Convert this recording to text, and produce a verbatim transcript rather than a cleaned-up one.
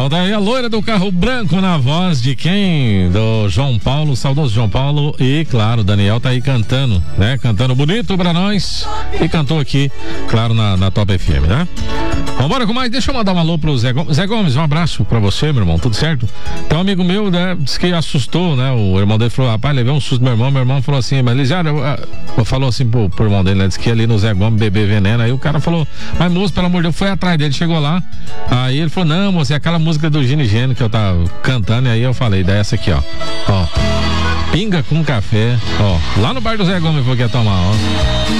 Então tá aí a loira do carro branco na voz de quem? Do João Paulo, saudoso João Paulo. E claro, Daniel tá aí cantando, né? Cantando bonito pra nós. E cantou aqui, claro, na, na Top F M, né? Vambora com mais, deixa eu mandar um alô pro Zé Gomes. Zé Gomes, um abraço pra você, meu irmão, tudo certo? Então, um amigo meu, né, disse que assustou, né? O irmão dele falou, rapaz, levei um susto do meu irmão. Meu irmão falou assim, mas Lisiara, falou assim pro, pro irmão dele, né? Disse que ia ali no Zé Gomes beber veneno. Aí o cara falou, mas moço, pelo amor de Deus, foi atrás dele, chegou lá. Aí ele falou, não, moço, é aquela música do Gino e Geno que eu tava cantando. E aí eu falei, dessa aqui, ó. Ó. Pinga com café, ó. Lá no bar do Zé Gomes eu vou aqui tomar, ó.